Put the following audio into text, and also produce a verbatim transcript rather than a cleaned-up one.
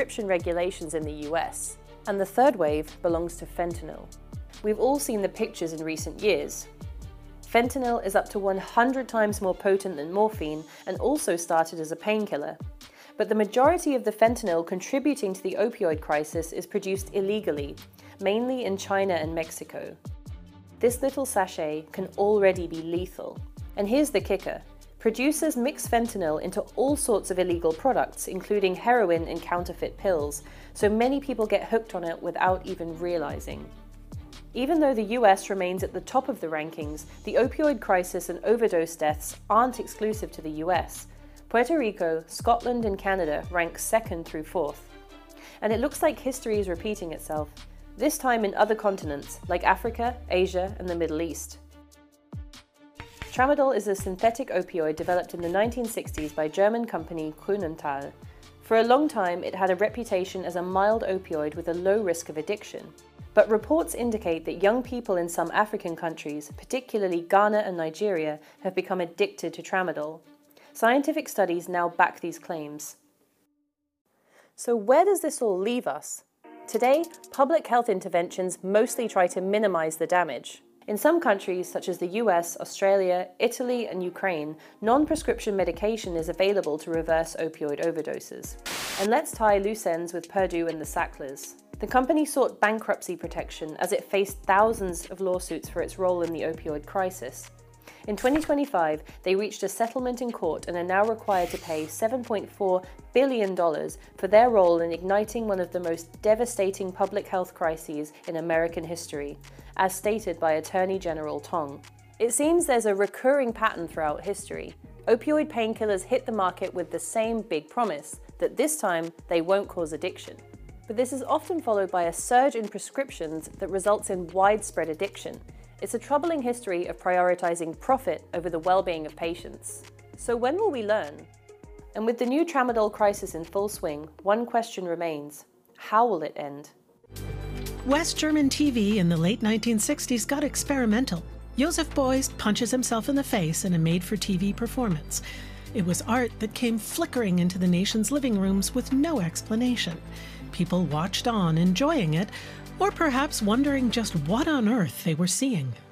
prescription regulations in the U S. And the third wave belongs to fentanyl. We've all seen the pictures in recent years. Fentanyl is up to one hundred times more potent than morphine and also started as a painkiller. But the majority of the fentanyl contributing to the opioid crisis is produced illegally, mainly in China and Mexico. This little sachet can already be lethal. And here's the kicker. Producers mix fentanyl into all sorts of illegal products, including heroin and counterfeit pills, so many people get hooked on it without even realizing. Even though the U S remains at the top of the rankings, the opioid crisis and overdose deaths aren't exclusive to the U S. Puerto Rico, Scotland, and Canada rank second through fourth. And it looks like history is repeating itself, this time in other continents like Africa, Asia, and the Middle East. Tramadol is a synthetic opioid developed in the nineteen sixties by German company Grünenthal. For a long time, it had a reputation as a mild opioid with a low risk of addiction. But reports indicate that young people in some African countries, particularly Ghana and Nigeria, have become addicted to tramadol. Scientific studies now back these claims. So where does this all leave us? Today, public health interventions mostly try to minimize the damage. In some countries, such as the U S, Australia, Italy, and Ukraine, non-prescription medication is available to reverse opioid overdoses. And let's tie loose ends with Purdue and the Sacklers. The company sought bankruptcy protection as it faced thousands of lawsuits for its role in the opioid crisis. In twenty twenty-five, they reached a settlement in court and are now required to pay seven point four billion dollars for their role in igniting one of the most devastating public health crises in American history, as stated by Attorney General Tong. It seems there's a recurring pattern throughout history. Opioid painkillers hit the market with the same big promise, that this time they won't cause addiction. But this is often followed by a surge in prescriptions that results in widespread addiction. It's a troubling history of prioritizing profit over the well-being of patients. So when will we learn? And with the new tramadol crisis in full swing, one question remains: how will it end? West German T V in the late nineteen sixties got experimental. Josef Beuys punches himself in the face in a made-for-T V performance. It was art that came flickering into the nation's living rooms with no explanation. People watched on, enjoying it, or perhaps wondering just what on earth they were seeing.